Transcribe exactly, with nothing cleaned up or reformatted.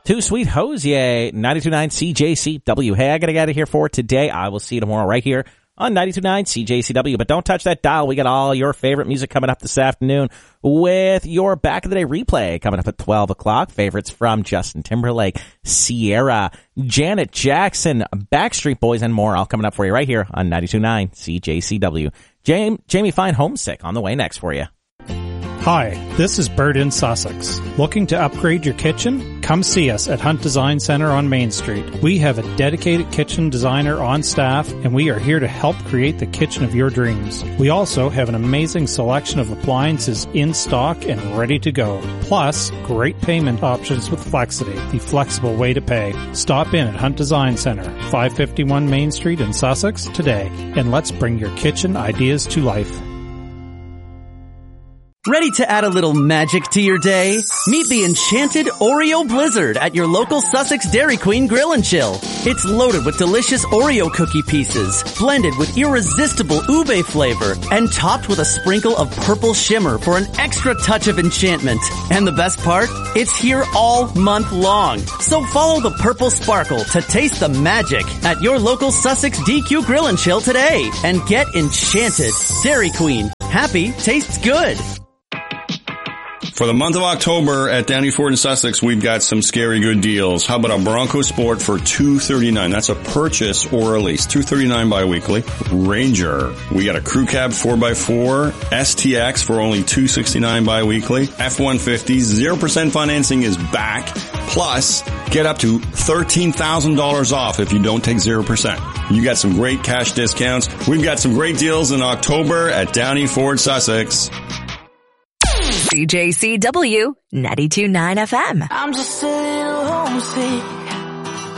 Too Sweet Hosier, ninety-two point nine C J C W. Hey, I gotta get out of here for today. I will see you tomorrow right here on ninety-two point nine C J C W. But don't touch that dial. We got all your favorite music coming up this afternoon with your Back of the Day replay coming up at twelve o'clock. Favorites from Justin Timberlake, Sierra, Janet Jackson, Backstreet Boys, and more all coming up for you right here on ninety-two point nine C J C W. Jamie, Jamie Fine Homesick on the way next for you. Hi, this is Bert in Sussex. Looking to upgrade your kitchen? Come see us at Hunt Design Center on Main Street. We have a dedicated kitchen designer on staff, and we are here to help create the kitchen of your dreams. We also have an amazing selection of appliances in stock and ready to go. Plus, great payment options with Flexity, the flexible way to pay. Stop in at Hunt Design Center, five fifty-one Main Street in Sussex today, and let's bring your kitchen ideas to life. Ready to add a little magic to your day? Meet the enchanted Oreo Blizzard at your local Sussex Dairy Queen Grill and Chill. It's loaded with delicious Oreo cookie pieces, blended with irresistible ube flavor, and topped with a sprinkle of purple shimmer for an extra touch of enchantment. And the best part? It's here all month long. So follow the purple sparkle to taste the magic at your local Sussex D Q Grill and Chill today and get enchanted. Dairy Queen. Happy tastes good. For the month of October at Downey Ford in Sussex, we've got some scary good deals. How about a Bronco Sport for two thirty-nine? That's a purchase or a lease. two thirty-nine bi-weekly. Ranger. We got a Crew Cab four by four. S T X for only two sixty-nine bi-weekly. F one fifty. zero percent financing is back. Plus, get up to thirteen thousand dollars off if you don't take zero percent. You got some great cash discounts. We've got some great deals in October at Downey Ford Sussex. C J C W ninety-two point nine F M. I'm just a little homesick.